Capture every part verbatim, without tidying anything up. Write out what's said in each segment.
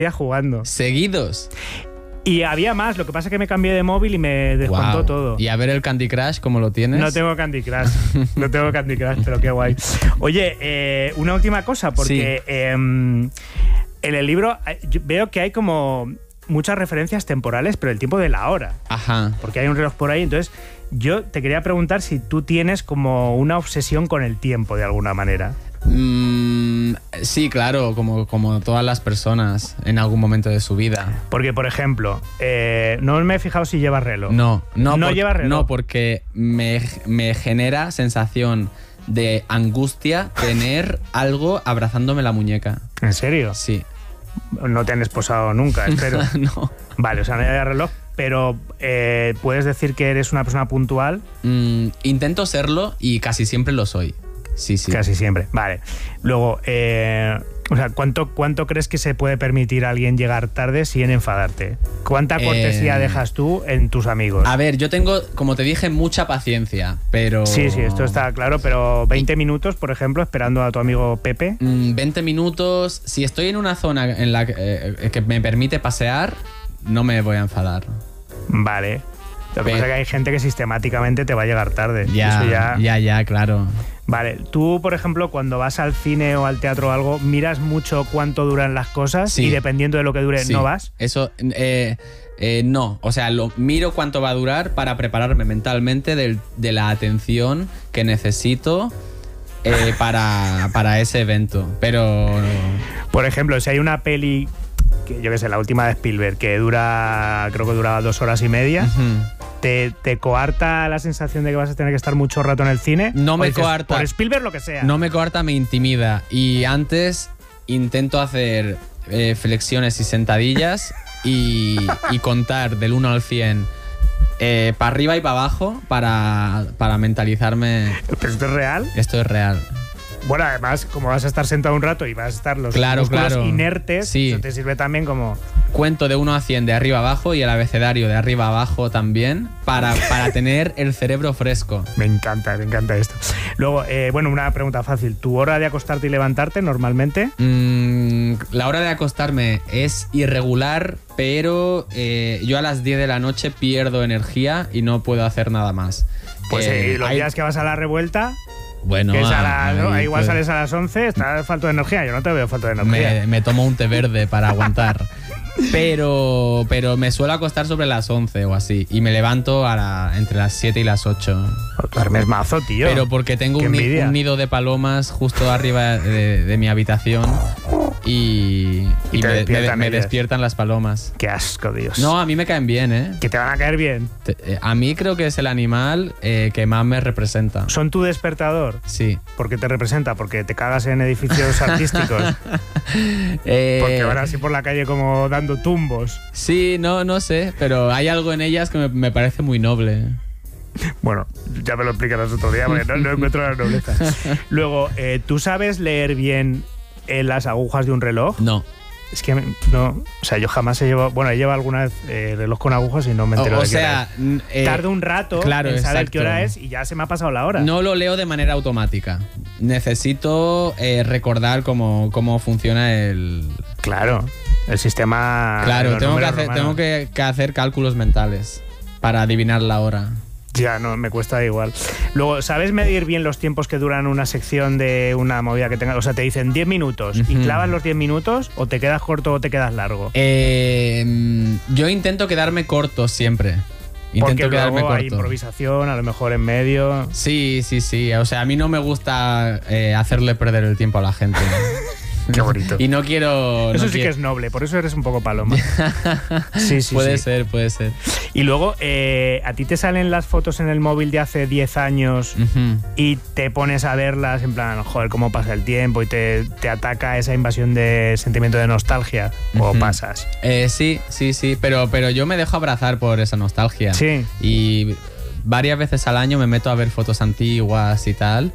jugando. ¿Seguidos? Y había más, lo que pasa es que me cambié de móvil y me descontó wow. todo. ¿Y a ver el Candy Crush cómo lo tienes? No tengo Candy Crush, no tengo Candy Crush, pero qué guay. Oye, eh, una última cosa, porque sí. eh, en el libro veo que hay como muchas referencias temporales, pero el tiempo de la hora. Ajá. Porque hay un reloj por ahí, entonces yo te quería preguntar si tú tienes como una obsesión con el tiempo de alguna manera. Mm, sí, claro, como, como todas las personas en algún momento de su vida. Porque, por ejemplo, eh, no me he fijado si llevas reloj. No, no, no por, llevas reloj. No, porque me, me genera sensación de angustia tener algo abrazándome la muñeca. ¿En serio? Sí. No te han esposado nunca, espero. No. Vale, o sea, no llevas reloj, pero eh, ¿puedes decir que eres una persona puntual? Mm, intento serlo y casi siempre lo soy. Sí, sí. Casi siempre, vale. Luego, eh, o sea, ¿cuánto, ¿cuánto crees que se puede permitir a alguien llegar tarde sin enfadarte? ¿Cuánta cortesía eh, dejas tú en tus amigos? A ver, yo tengo, como te dije, mucha paciencia, pero... Sí, sí, esto está claro, pero veinte minutos, por ejemplo, esperando a tu amigo Pepe. veinte minutos, si estoy en una zona en la que, eh, que me permite pasear, no me voy a enfadar. Vale. Lo que pasa es que hay gente que sistemáticamente te va a llegar tarde. Ya, Eso ya... ya, ya, claro. Vale, tú, por ejemplo, cuando vas al cine o al teatro o algo, ¿miras mucho cuánto duran las cosas? Sí. Y dependiendo de lo que dure, sí. ¿no vas? Eso, eh, eh, no. O sea, lo, miro cuánto va a durar para prepararme mentalmente del, de la atención que necesito eh, para, para ese evento. Pero... Por ejemplo, si hay una peli... yo qué sé, la última de Spielberg, que dura, creo que duraba dos horas y media, uh-huh. ¿te, ¿te coarta la sensación de que vas a tener que estar mucho rato en el cine? No me dices, coarta. Por Spielberg, lo que sea. No me coarta, me intimida. Y antes intento hacer eh, flexiones y sentadillas y, y contar del uno al cien eh, para arriba y para abajo para, para mentalizarme. ¿Pero esto es real? Esto es real. Bueno, además, como vas a estar sentado un rato y vas a estar los claro, músculos claro. inertes, sí. eso te sirve también como... Cuento de uno a cien de arriba abajo y el abecedario de arriba abajo también para, para tener el cerebro fresco. Me encanta, me encanta esto. Luego, eh, bueno, una pregunta fácil. ¿Tu hora de acostarte y levantarte normalmente? Mm, la hora de acostarme es irregular, pero eh, yo a las diez de la noche pierdo energía y no puedo hacer nada más. Pues eh, eh, los hay... días que vas a la revuelta... Bueno, que es a la, ay, ¿no? Igual pues, sales a las once, estás falto de energía. Yo no te veo falto de energía. Me, me tomo un té verde para aguantar. Pero, pero me suelo acostar sobre las once o así. Y me levanto a la, entre las siete y las ocho. Duermes mazo, tío. Pero porque tengo un, un nido de palomas justo arriba de, de mi habitación. Y, y, y me, despiertan me, me despiertan las palomas. Qué asco, Dios. No, a mí me caen bien, ¿eh? Que te van a caer bien. Te, eh, a mí creo que es el animal eh, que más me representa. ¿Son tu despertador? Sí. ¿Por qué te representa? ¿Porque te cagas en edificios artísticos? eh, Porque van así por la calle como dando tumbos. Sí, no, no sé, pero hay algo en ellas que me, me parece muy noble. Bueno, ya me lo explicarás otro día porque no, no encuentro la nobleza. Luego, eh, ¿tú sabes leer bien en las agujas de un reloj? No. Es que no, o sea, yo jamás he llevado, bueno, he llevado alguna vez eh, reloj con agujas y no me entero o, o de qué sea, hora es. Eh, Tardo un rato claro, en saber exacto. qué hora es y ya se me ha pasado la hora. No lo leo de manera automática. Necesito eh, recordar cómo, cómo funciona el... Claro, el sistema... Claro, tengo, que hacer, tengo que, que hacer cálculos mentales para adivinar la hora. Ya, no, me cuesta igual. Luego, ¿sabes medir bien los tiempos que duran una sección de una movida que tenga? O sea, te dicen diez minutos uh-huh. y clavas los diez minutos o te quedas corto o te quedas largo. Eh, yo intento quedarme corto siempre. Intento Porque quedarme luego corto. Hay improvisación, a lo mejor en medio. Sí, sí, sí. O sea, a mí no me gusta eh, hacerle perder el tiempo a la gente. Qué bonito. Y no quiero... Eso no sí quiero... que es noble, por eso eres un poco paloma. Sí, sí, puede sí. ser, puede ser. Y luego, eh, ¿a ti te salen las fotos en el móvil de hace diez años uh-huh. y te pones a verlas en plan, joder, cómo pasa el tiempo y te, te ataca esa invasión de sentimiento de nostalgia? Uh-huh. ¿O pasas? Eh, sí, sí, sí, pero, pero yo me dejo abrazar por esa nostalgia. Sí. Y varias veces al año me meto a ver fotos antiguas y tal.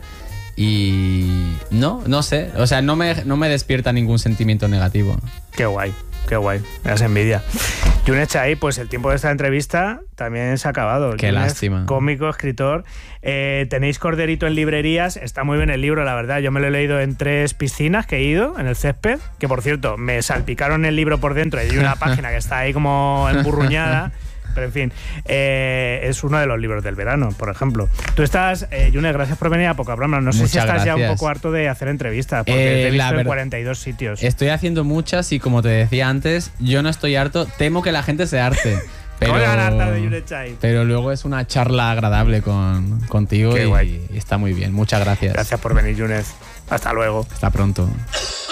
Y no, no sé, o sea, no me, no me despierta ningún sentimiento negativo. Qué guay. Qué guay, me das envidia. Yunes Chai, pues el tiempo de esta entrevista también se ha acabado. Qué Yunes, lástima. Cómico, escritor. Eh, tenéis Corderito en librerías, está muy bien el libro, la verdad. Yo me lo he leído en tres piscinas que he ido, en el césped, que por cierto, me salpicaron el libro por dentro y hay una página que está ahí como emburruñada. Pero en fin, eh, es uno de los libros del verano, por ejemplo. Tú estás, eh, Yunes, gracias por venir a Poca Broma. No sé Muchas si estás gracias. ya un poco harto de hacer entrevistas, porque Eh, te he visto la en verdad- cuarenta y dos sitios. Estoy haciendo muchas y como te decía antes, yo no estoy harto, temo que la gente se harte. Pero, Voy a ganar tarde, Yunes Chai. pero luego es una charla agradable con, contigo Qué y, guay. y está muy bien. Muchas gracias. Gracias por venir, Yunes. Hasta luego. Hasta pronto.